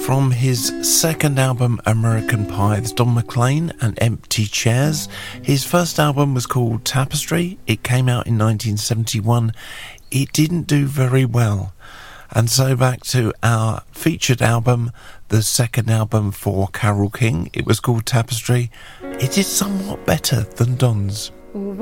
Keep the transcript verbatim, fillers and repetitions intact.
From his second album, American Pie, it's Don McLean and Empty Chairs. His first album was called Tapestry. It came out in nineteen seventy-one. It didn't do very well. And so back to our featured album, the second album for Carole King. It was called Tapestry. It is somewhat better than Don's.